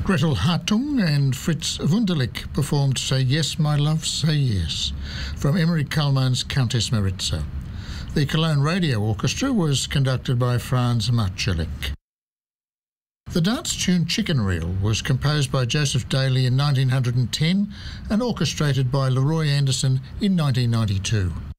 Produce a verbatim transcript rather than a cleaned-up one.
Gretel Hartung and Fritz Wunderlich performed Say Yes, My Love, Say Yes from Emery Kallman's Countess Maritza. The Cologne Radio Orchestra was conducted by Franz Marcelik. The dance tune Chicken Reel was composed by Joseph Daly in nineteen ten and orchestrated by Leroy Anderson in nineteen ninety-two.